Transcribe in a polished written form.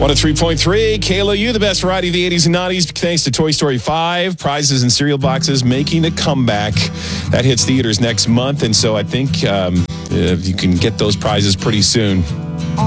103.3 KLOU, the best variety of the 80s and 90s, thanks to Toy Story 5. Prizes and cereal boxes making a comeback. That hits theaters next month, and so I think you can get those prizes pretty soon.